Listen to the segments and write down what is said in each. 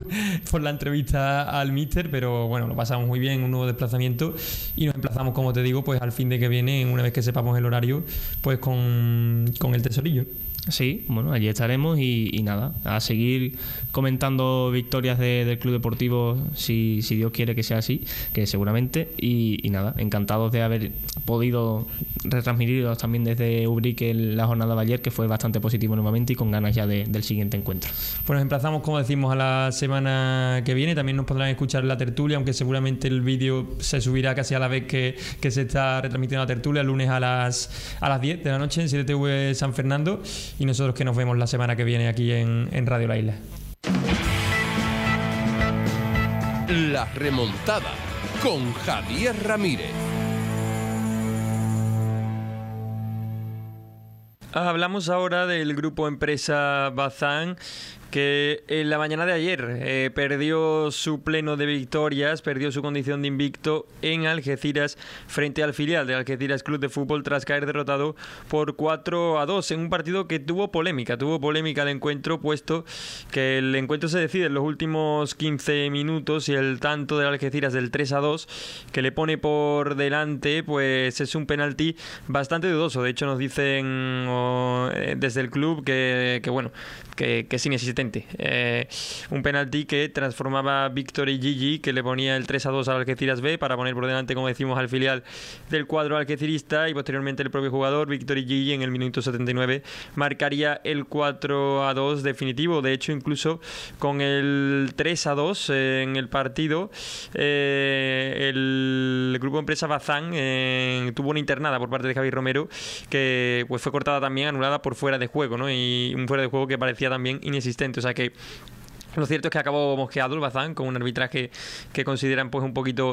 por la entrevista al míster, pero bueno, lo pasamos muy bien, un nuevo desplazamiento y nos emplazamos, como te digo, pues al fin de que viene, una vez que sepamos el horario, pues con el tesorillo. Sí, bueno, allí estaremos y nada, a seguir comentando victorias del Club Deportivo si Dios quiere que sea así, que seguramente, y nada, encantados de haber podido retransmitirlos también desde Ubrique la jornada de ayer, que fue bastante positivo nuevamente y con ganas ya del siguiente encuentro. Pues nos emplazamos, como decimos, a la semana que viene. También nos podrán escuchar la tertulia, aunque seguramente el vídeo se subirá casi a la vez que se está retransmitiendo la tertulia, el lunes a las 10 de la noche en 7TV San Fernando. Y nosotros que nos vemos la semana que viene aquí en Radio La Isla. La remontada con Javier Ramírez. Hablamos ahora del grupo empresa Bazán, que en la mañana de ayer perdió su pleno de victorias, perdió su condición de invicto en Algeciras frente al filial de Algeciras Club de Fútbol tras caer derrotado por 4-2 en un partido que tuvo polémica el encuentro, puesto que el encuentro se decide en los últimos 15 minutos y el tanto de Algeciras del 3-2 que le pone por delante pues es un penalti bastante dudoso. De hecho nos dicen desde el club que es inexistente. Un penalti que transformaba Víctor y Gigi, que le ponía el 3-2 al Algeciras B para poner por delante, como decimos, al filial del cuadro algecirista, y posteriormente el propio jugador, Víctor y Gigi, en el minuto 79 marcaría el 4-2 definitivo. De hecho, incluso con el 3-2 en el partido, el grupo empresa Bazán tuvo una internada por parte de Javi Romero que pues fue cortada también, anulada por fuera de juego, ¿no? Y un fuera de juego que parecía también inexistente. O sea que lo cierto es que acabó mosqueado el Bazán con un arbitraje que consideran pues un poquito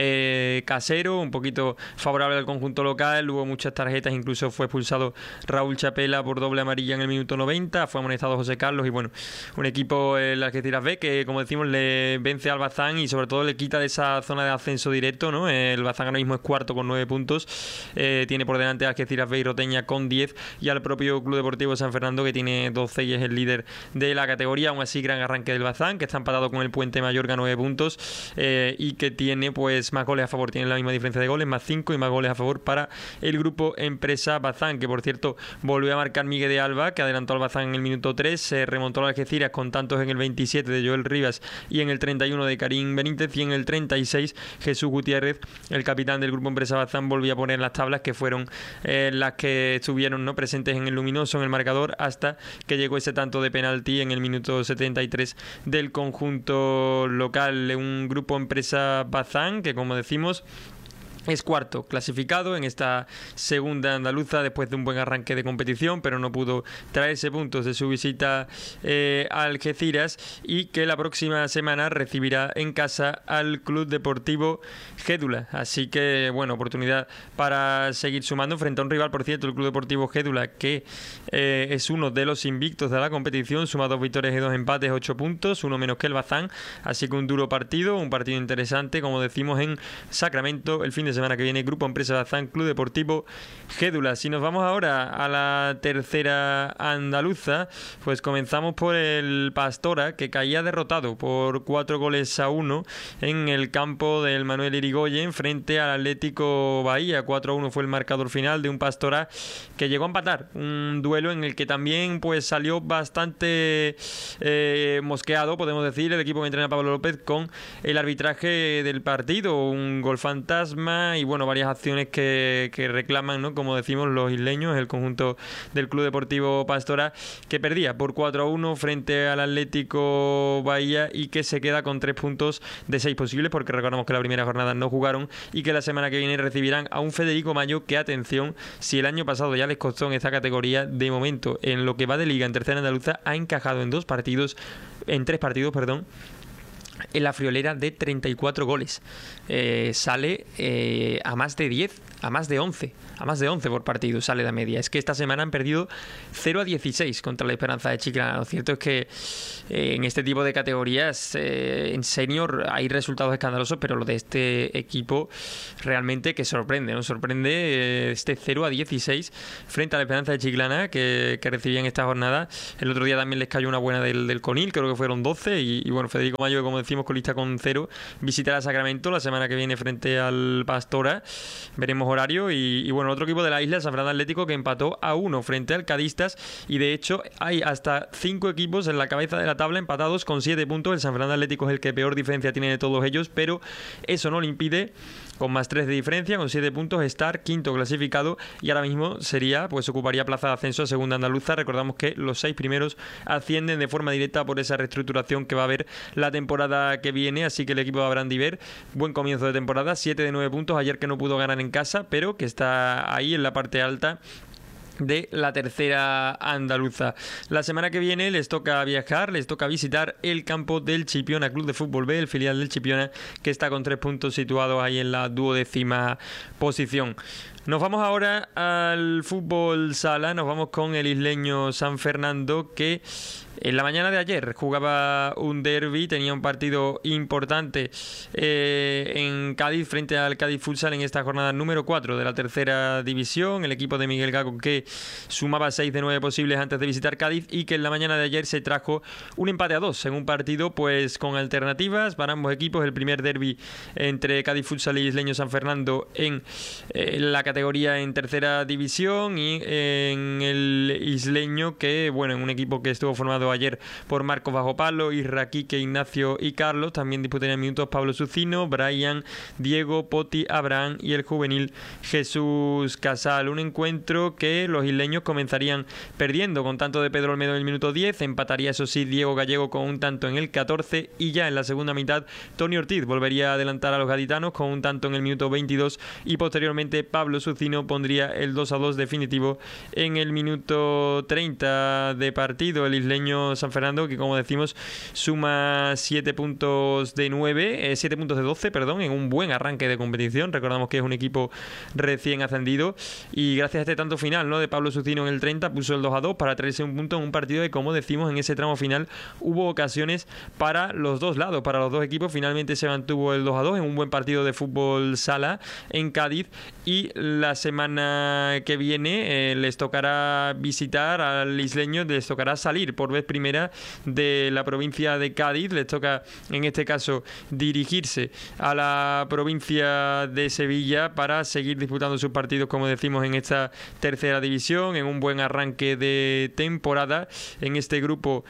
casero, un poquito favorable al conjunto local. Hubo muchas tarjetas, incluso fue expulsado Raúl Chapela por doble amarilla en el minuto 90, fue amonestado José Carlos y bueno, un equipo, el Algeciras B, que como decimos le vence al Bazán y sobre todo le quita de esa zona de ascenso directo, ¿no? El Bazán ahora mismo es cuarto con 9 puntos, tiene por delante a Algeciras B y Roteña con 10 y al propio Club Deportivo San Fernando, que tiene 12 y es el líder de la categoría. Aún así, gran arranque del Bazán, que está empatado con el Puente Mayorga 9 puntos y que tiene pues más goles a favor, tiene la misma diferencia de goles, más 5 y más goles a favor para el grupo empresa Bazán, que por cierto volvió a marcar Miguel de Alba, que adelantó al Bazán en el minuto 3, se remontó a Algeciras con tantos en el 27 de Joel Rivas y en el 31 de Karim Benítez, y en el 36 Jesús Gutiérrez, el capitán del grupo empresa Bazán, volvió a poner las tablas que fueron las que estuvieron, ¿no?, presentes en el luminoso, en el marcador, hasta que llegó ese tanto de penalti en el minuto 73 del conjunto local. Un grupo empresa Bazán que, como decimos, es cuarto clasificado en esta segunda andaluza después de un buen arranque de competición, pero no pudo traerse puntos de su visita a Algeciras, y que la próxima semana recibirá en casa al Club Deportivo Gédula. Así que, bueno, oportunidad para seguir sumando frente a un rival, por cierto, el Club Deportivo Gédula, que es uno de los invictos de la competición, suma 2 victorias y 2 empates, 8 puntos, uno menos que el Bazán. Así que un duro partido, un partido interesante, como decimos, en Sacramento el fin de semana que viene. Grupo empresa Bazán, Club Deportivo Gédula. Si nos vamos ahora a la tercera andaluza, pues comenzamos por el Pastora, que caía derrotado por 4-1 en el campo del Manuel Irigoyen frente al Atlético Bahía. 4-1 fue el marcador final de un Pastora que llegó a empatar, un duelo en el que también pues salió bastante mosqueado, podemos decir, el equipo que entrena Pablo López con el arbitraje del partido, un gol fantasma y bueno, varias acciones que reclaman, ¿no?, como decimos, los isleños, el conjunto del Club Deportivo Pastora, que perdía por 4-1 frente al Atlético Bahía y que se queda con 3 puntos de 6 posibles, porque recordamos que la primera jornada no jugaron y que la semana que viene recibirán a un Federico Mayo que, atención, si el año pasado ya les costó en esta categoría, de momento en lo que va de liga en tercera andaluza ha encajado en 3 partidos, en la friolera de 34 goles. Sale a más de 10, a más de 11 por partido sale la media. Es que esta semana han perdido 0-16 contra la Esperanza de Chiclana. Lo cierto es que en este tipo de categorías en senior hay resultados escandalosos, pero lo de este equipo realmente que sorprende, ¿no? Sorprende este 0-16 frente a la Esperanza de Chiclana que recibía en esta jornada. El otro día también les cayó una buena del Conil, creo que fueron 12 y bueno, Federico Mayo, como decimos, colista con 0, visitará a Sacramento la semana que viene frente al Pastora. Veremos horario y bueno, otro equipo de la isla, San Fernando Atlético, que empató a 1 frente al Cadistas, y de hecho hay hasta 5 equipos en la cabeza de la tabla empatados con 7 puntos. El San Fernando Atlético es el que peor diferencia tiene de todos ellos, pero eso no le impide, con más 3 de diferencia, con 7 puntos, estar quinto clasificado, y ahora mismo sería, pues ocuparía plaza de ascenso a segunda andaluza. Recordamos que los 6 primeros ascienden de forma directa por esa reestructuración que va a haber la temporada que viene, así que el equipo de Abraham Diver, buen comienzo de temporada, 7 de 9 puntos, ayer que no pudo ganar en casa, pero que está ahí en la parte alta de la tercera andaluza. La semana que viene les toca viajar, les toca visitar el campo del Chipiona Club de Fútbol B, el filial del Chipiona, que está con 3 puntos situados ahí en la 12ª posición. Nos vamos ahora al fútbol sala, nos vamos con el isleño San Fernando, que en la mañana de ayer jugaba un derbi, tenía un partido importante en Cádiz frente al Cádiz Futsal en esta jornada número 4 de la tercera división. El equipo de Miguel Gago, que sumaba 6 de 9 posibles antes de visitar Cádiz, y que en la mañana de ayer se trajo un empate a 2 en un partido pues con alternativas para ambos equipos. El primer derbi entre Cádiz Futsal y isleño San Fernando en la categoría en tercera división, y en el isleño, que bueno, en un equipo que estuvo formado ayer por Marcos Bajo Palo, Isra, Quique, Ignacio y Carlos. También disputarían minutos Pablo Sucino, Brian, Diego, Poti, Abraham y el juvenil Jesús Casal. Un encuentro que los isleños comenzarían perdiendo con tanto de Pedro Olmedo en el minuto 10, empataría eso sí Diego Gallego con un tanto en el 14, y ya en la segunda mitad Tony Ortiz volvería a adelantar a los gaditanos con un tanto en el minuto 22, y posteriormente Pablo Sucino pondría el 2-2 definitivo en el minuto 30 de partido. El isleño San Fernando, que como decimos suma 7 puntos de 12, en un buen arranque de competición. Recordamos que es un equipo recién ascendido, y gracias a este tanto final, ¿no?, de Pablo Sucino en el 30, puso el 2-2 para traerse un punto en un partido que, como decimos, en ese tramo final hubo ocasiones para los dos lados, para los dos equipos. Finalmente se mantuvo el 2-2 en un buen partido de fútbol sala en Cádiz, y la semana que viene les tocará visitar al isleño, les tocará salir por vez primera de la provincia de Cádiz. Les toca en este caso dirigirse a la provincia de Sevilla para seguir disputando sus partidos, como decimos, en esta tercera división, en un buen arranque de temporada en este grupo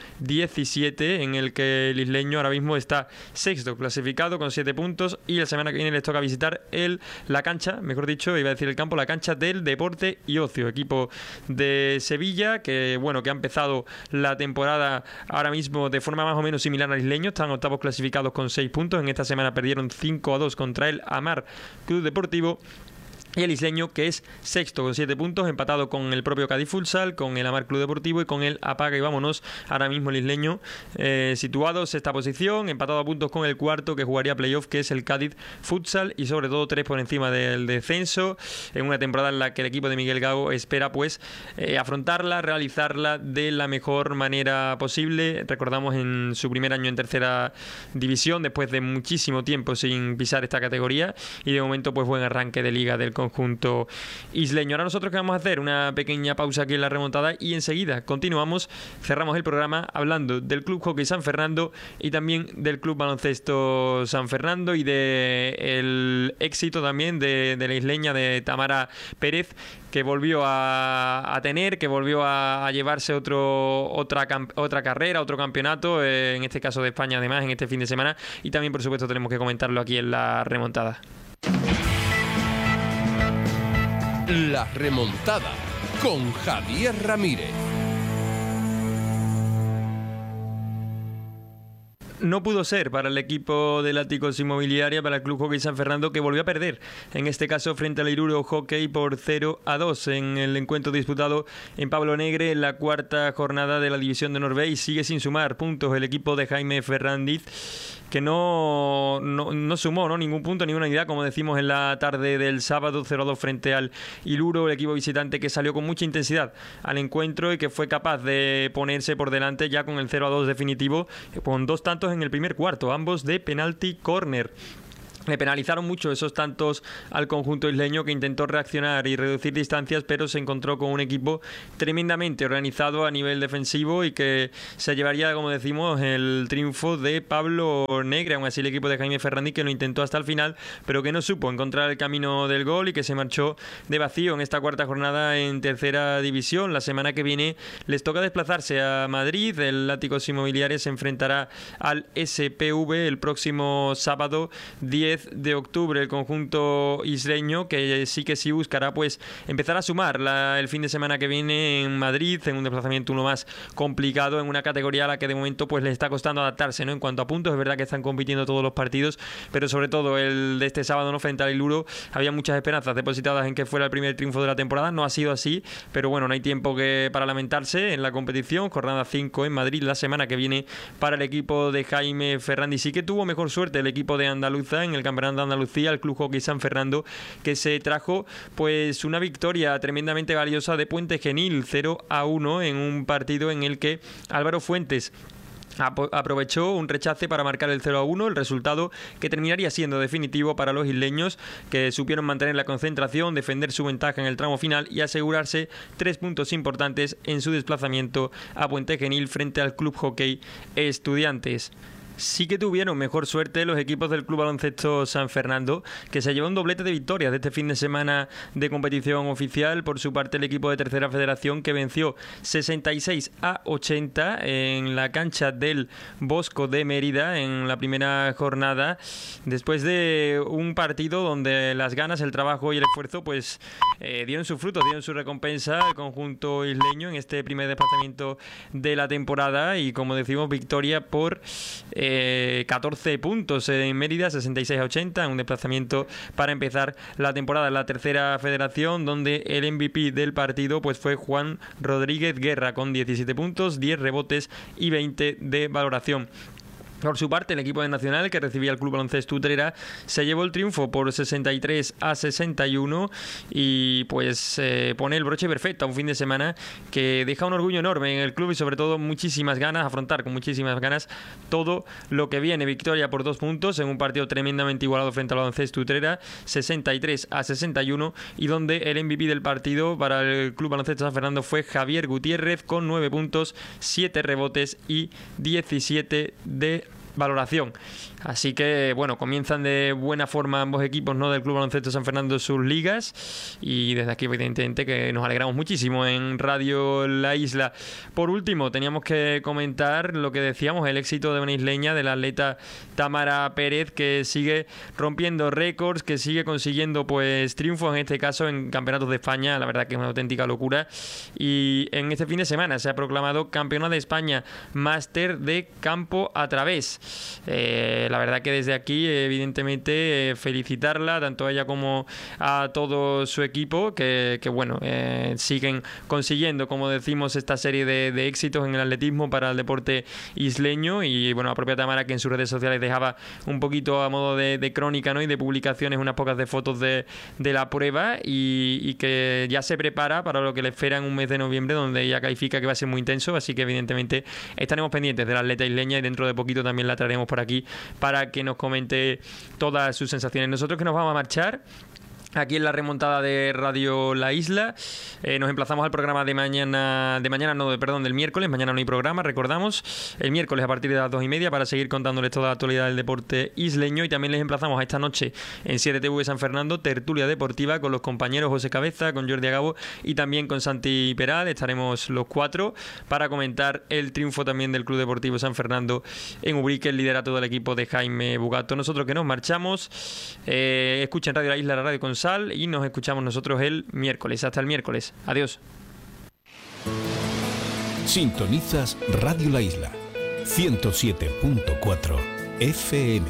17, en el que el isleño ahora mismo está sexto clasificado con 7 puntos, y la semana que viene les toca visitar la cancha, mejor dicho, iba a decir el campo, la cancha del Deporte y Ocio, equipo de Sevilla que bueno, que ha empezado la temporada ahora mismo de forma más o menos similar al isleño. Están octavos clasificados con 6 puntos. En esta semana perdieron 5-2 contra el Amar Club Deportivo. Y el isleño, que es sexto con 7 puntos, empatado con el propio Cádiz Futsal, con el Amar Club Deportivo y con el Apaga y Vámonos. Ahora mismo el isleño situado sexta posición, empatado a puntos con el cuarto, que jugaría playoff, que es el Cádiz Futsal, y sobre todo 3 por encima del descenso, en una temporada en la que el equipo de Miguel Gago espera pues afrontarla, realizarla de la mejor manera posible. Recordamos, en su primer año en tercera división, después de muchísimo tiempo sin pisar esta categoría, y de momento pues buen arranque de liga del conjunto isleño. Ahora nosotros, ¿qué vamos a hacer? Una pequeña pausa aquí en la remontada, y enseguida continuamos, cerramos el programa hablando del Club Hockey San Fernando y también del Club Baloncesto San Fernando, y del éxito también de la isleña de Tamara Pérez, que volvió a tener, que volvió a llevarse otra carrera, otro campeonato, en este caso de España, además, en este fin de semana, y también por supuesto tenemos que comentarlo aquí en la remontada. La remontada con Javier Ramírez. No pudo ser para el equipo del Áticos Inmobiliaria, para el Club Hockey San Fernando, que volvió a perder, en este caso frente al Iluro Hockey por 0-2 en el encuentro disputado en Pablo Negre en la cuarta jornada de la División de Norvey. Sigue sin sumar puntos el equipo de Jaime Ferrandiz, que no sumó ningún punto, ninguna unidad, como decimos en la tarde del sábado, 0-2 frente al Iluro, el equipo visitante que salió con mucha intensidad al encuentro y que fue capaz de ponerse por delante ya con el 0-2 definitivo, con 2 tantos en el primer cuarto, ambos de penalti corner. Le penalizaron mucho esos tantos al conjunto isleño, que intentó reaccionar y reducir distancias, pero se encontró con un equipo tremendamente organizado a nivel defensivo y que se llevaría, como decimos, el triunfo de Pablo Negre. Aún así, el equipo de Jaime Ferrandiz, que lo intentó hasta el final, pero que no supo encontrar el camino del gol y que se marchó de vacío en esta cuarta jornada en tercera división. La semana que viene les toca desplazarse a Madrid. El Áticos Inmobiliaria se enfrentará al SPV el próximo sábado 10 de octubre. El conjunto isleño, que sí buscará pues empezar a sumar el fin de semana que viene en Madrid, en un desplazamiento uno más complicado, en una categoría a la que de momento pues les está costando adaptarse, ¿no? En cuanto a puntos, es verdad que están compitiendo todos los partidos, pero sobre todo el de este sábado, ¿no?, frente al Iluro, había muchas esperanzas depositadas en que fuera el primer triunfo de la temporada. No ha sido así, pero bueno, no hay tiempo para lamentarse en la competición. Jornada 5 en Madrid la semana que viene para el equipo de Jaime Ferrandiz. Sí que tuvo mejor suerte el equipo de Andaluza en el Campeonato de Andalucía, el Club Hockey San Fernando, que se trajo pues una victoria tremendamente valiosa de Puente Genil, 0-1, en un partido en el que Álvaro Fuentes aprovechó un rechace para marcar el 0-1, el resultado que terminaría siendo definitivo para los isleños, que supieron mantener la concentración, defender su ventaja en el tramo final y asegurarse 3 puntos importantes en su desplazamiento a Puente Genil frente al Club Hockey Estudiantes. Sí que tuvieron mejor suerte los equipos del Club Baloncesto San Fernando, que se llevó un doblete de victorias de este fin de semana de competición oficial. Por su parte, el equipo de Tercera Federación, que venció 66-80 en la cancha del Bosco de Mérida en la primera jornada, después de un partido donde las ganas, el trabajo y el esfuerzo pues dieron sus frutos, dieron su recompensa al conjunto isleño en este primer desplazamiento de la temporada. Y como decimos, victoria por 14 puntos en Mérida, 66-80, en un desplazamiento para empezar la temporada en la Tercera Federación, donde el MVP del partido pues fue Juan Rodríguez Guerra, con 17 puntos, 10 rebotes y 20 de valoración. Por su parte, el equipo de Nacional, que recibía al Club Baloncesto Utrera, se llevó el triunfo por 63-61 y pues pone el broche perfecto a un fin de semana que deja un orgullo enorme en el club y sobre todo muchísimas ganas, afrontar con muchísimas ganas todo lo que viene. Victoria por 2 puntos en un partido tremendamente igualado frente al Baloncesto Utrera, 63-61, y donde el MVP del partido para el Club Baloncesto San Fernando fue Javier Gutiérrez, con 9 puntos, 7 rebotes y 17 de valoración. Así que bueno, comienzan de buena forma ambos equipos, ¿no?, del Club Baloncesto San Fernando sus ligas, y desde aquí evidentemente que nos alegramos muchísimo en Radio La Isla. Por último, teníamos que comentar lo que decíamos, el éxito de una isleña, de la atleta Tamara Pérez, que sigue rompiendo récords, que sigue consiguiendo pues triunfos, en este caso en campeonatos de España. La verdad que es una auténtica locura, y en este fin de semana se ha proclamado campeona de España máster de campo a través. La verdad que desde aquí evidentemente felicitarla, tanto a ella como a todo su equipo, que bueno, siguen consiguiendo, como decimos, esta serie de éxitos en el atletismo para el deporte isleño. Y bueno, la propia Tamara, que en sus redes sociales dejaba un poquito a modo de crónica, ¿no?, y de publicaciones, unas pocas de fotos de la prueba, y que ya se prepara para lo que le espera en un mes de noviembre, donde ella califica que va a ser muy intenso. Así que evidentemente estaremos pendientes de la atleta isleña, y dentro de poquito también la traeremos por aquí para que nos comente todas sus sensaciones. Nosotros, que nos vamos a marchar aquí en la remontada de Radio La Isla, nos emplazamos al programa del miércoles. Mañana no hay programa, recordamos, el miércoles a partir de las 2:30, para seguir contándoles toda la actualidad del deporte isleño. Y también les emplazamos a esta noche en 7TV San Fernando, tertulia deportiva con los compañeros José Cabeza, con Jordi Agabo y también con Santi Peral. Estaremos los 4 para comentar el triunfo también del Club Deportivo San Fernando en Ubrique, el liderato del equipo de Jaime Bugato. Nosotros que nos marchamos, escuchen Radio La Isla, la radio con Sal, y nos escuchamos nosotros el miércoles. Hasta el miércoles. Adiós. Sintonizas Radio La Isla 107.4 FM.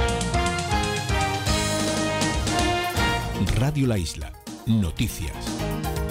Radio La Isla. Noticias.